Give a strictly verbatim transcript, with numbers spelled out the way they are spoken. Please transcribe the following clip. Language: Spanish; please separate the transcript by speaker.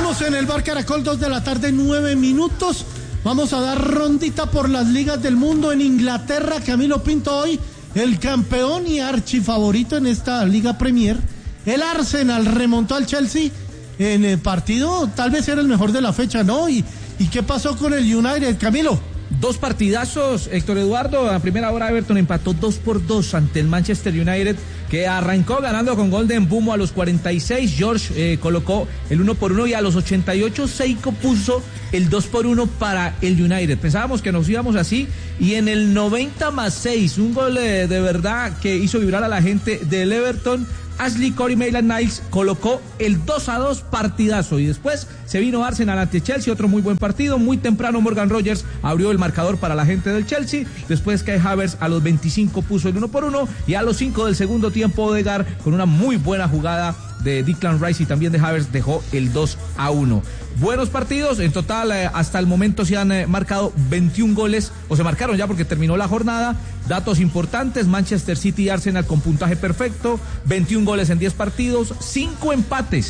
Speaker 1: Seguimos en el Bar Caracol, dos de la tarde, nueve minutos. Vamos a dar rondita por las ligas del mundo. En Inglaterra, Camilo Pinto, hoy el campeón y archifavorito en esta Liga Premier, el Arsenal, remontó al Chelsea en el partido, tal vez era el mejor de la fecha, ¿no? ¿Y, y qué pasó con el United, Camilo?
Speaker 2: Dos partidazos, Héctor Eduardo. A primera hora Everton empató dos por dos ante el Manchester United, que arrancó ganando con gol de Mbumo a los cuarenta y seis. George eh, colocó el uno por uno y a los ochenta y ocho Seiko puso el dos por uno para el United. Pensábamos que nos íbamos así y en el noventa más seis, un gol eh, de verdad que hizo vibrar a la gente del Everton. Ashley Corey Maitland-Niles colocó el dos a dos, partidazo, y después se vino Arsenal ante Chelsea, otro muy buen partido. Muy temprano Morgan Rogers abrió el marcador para la gente del Chelsea, después Kai Havertz a los veinticinco puso el uno por uno y a los cinco del segundo tiempo Odegaard con una muy buena jugada de Declan Rice y también de Havertz dejó el dos a uno. Buenos partidos, en total eh, hasta el momento se han eh, marcado veintiún goles, o se marcaron ya porque terminó la jornada. Datos importantes: Manchester City y Arsenal con puntaje perfecto, veintiún goles en diez partidos, cinco empates